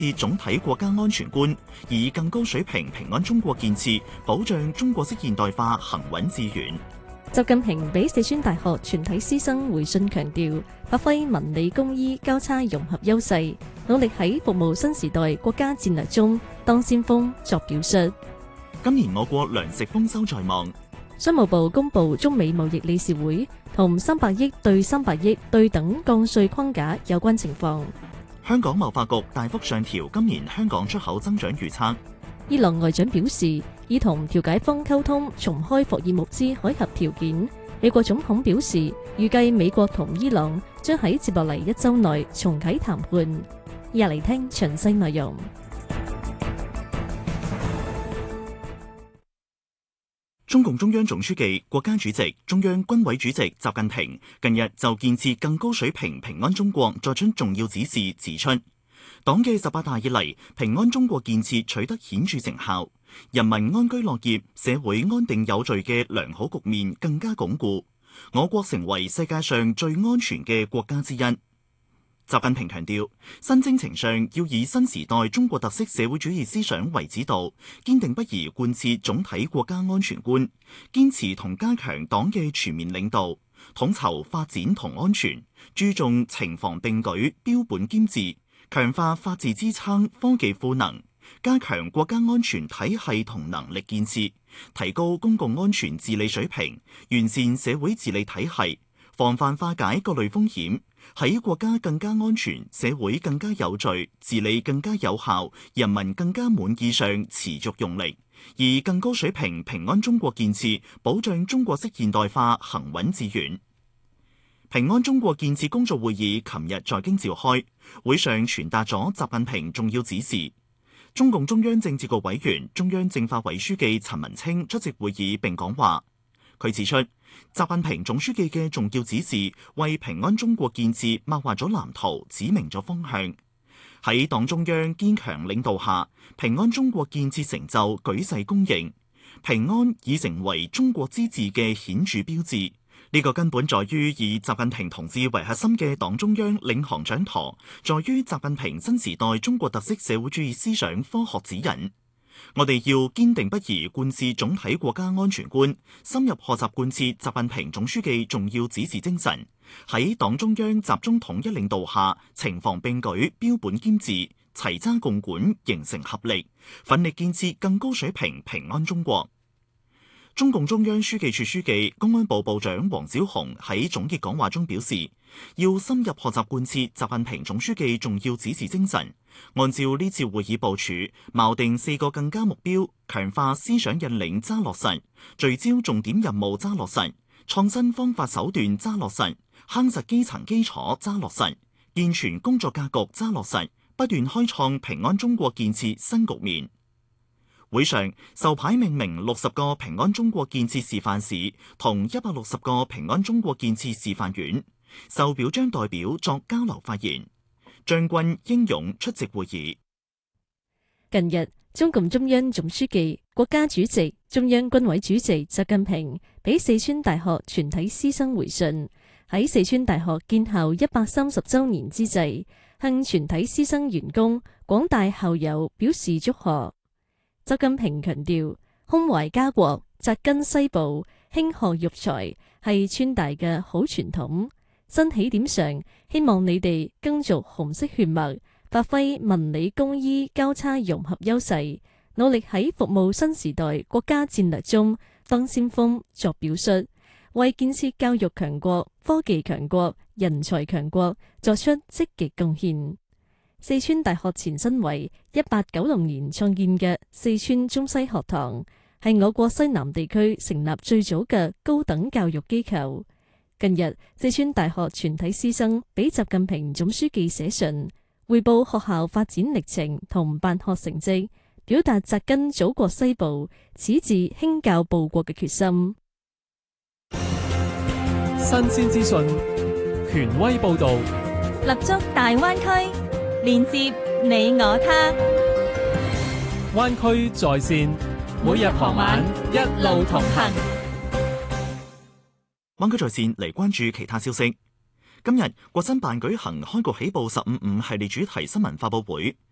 以總體國家安全觀，以更高水平平安中國建設，保障中國式現代化行穩致遠。 習近平俾四川大學全體師生回信強調，發揮文理工醫交叉融合優勢，努力喺服務新時代國家戰略中當先鋒作表率。 今年我國糧食豐收在望。 商務部公布中美貿易理事會同300億對300億對等降稅框架有關情況。 香港貿發局大幅上調今年香港出口增長預測。 伊朗外長表示，已同調解方溝通重開霍爾木茲海峽條件。美國總統表示，預計美國同伊朗將喺接落嚟1週內重啟談判。入嚟聽詳細內容。 中共中央總書記、國家主席、中央軍委主席習近平近日就建設更高水平平安中國作出重要指示，指出黨嘅18大以嚟，平安中國建設取得顯著成效，人民安居樂業、社會安定有序嘅良好局面更加鞏固，我國成為世界上最安全嘅國家之一。習近平強調，新征程上要以新時代中國特色社會主義思想為指導，堅定不移貫徹總體國家安全觀，堅持同加強黨嘅全面領導，統籌發展同安全，注重情防並舉、標本兼治，強化法治支撐、科技賦能，加強國家安全體系同能力建設，提高公共安全治理水平，完善社會治理體系，防範化解各類風險，喺國家更加安全、社會更加有序、治理更加有效、人民更加滿意上持續用力，以更高水平平安中國建設，保障中國式現代化行穩致遠。平安中國建設工作會議琴日在京召開，會上傳達咗習近平重要指示。中共中央政治局委員、中央政法委書記陳文清出席會議並講話。佢指出，習近平總書記嘅重要指示為平安中國建設擘畫咗藍圖，指明咗方向。喺黨中央堅強領導下，平安中國建設成就舉世公認，平安已成為中國之治嘅顯著標誌。呢個根本在於以習近平同志為核心嘅黨中央領航掌舵，在於習近平新時代中國特色社會主義思想科學指引。我哋要堅定不移貫徹總體國家安全觀，深入學習貫徹習近平總書記重要指示精神，喺黨中央集中統一領導下，情防並舉、標本兼治、齊揸共管，形成合力，奮力建設更高水平平安中國。中共中央書記處書記、公安部部長王小洪喺總結講話中表示，要深入學習貫徹習近平總書記重要指示精神，按照呢次會議部署，錨定4個更加目標，強化思想引領揸落實，聚焦重點任務揸落實，創新方法手段揸落實，夯實基層基礎揸落實，健全工作格局揸落實，不斷開創平安中國建設新局面。會上授牌命名60個平安中國建設示範市同160個平安中國建設示範縣，受表彰代表作交流發言。張軍英勇出席會議。 近日，中共中央總書記、國家主席、中央軍委主席習近平俾四川大學全體師生回信，喺四川大學建校130週年之際，向全體師生員工、廣大校友表示祝賀。習近平強調，胸懷家國、扎根西部、興學育才係川大嘅好傳統。新起點上，希望你哋謄續紅色血脈，發揮文理工醫交叉融合優勢，努力喺服務新時代國家戰略中當先鋒作表率，為建設教育強國、科技強國、人才強國作出積極貢獻。四川大學前身為1890年創建嘅四川中西學堂，係我國西南地區成立最早嘅高等教育機構。近日，四川大學全體師生俾習近平總書記寫信，匯報學校發展歷程同辦學成績，表達扎根祖國西部、矢志興教報國嘅決心。 新鮮資訊，權威報道， 立足大灣區，連接你我他。 灣區在線，每日傍晚一路同行。 灣區在線嚟關注其他消息。今日國新辦舉行開局起步15/5系列主題新聞發佈會，